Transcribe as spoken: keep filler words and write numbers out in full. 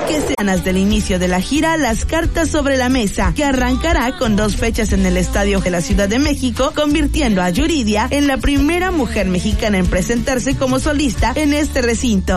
que semanas del inicio de la gira Las Cartas sobre la Mesa, que arrancará con dos fechas en el Estadio de la Ciudad de México, convirtiendo a Yuridia en la primera mujer mexicana en presentarse como solista en este recinto.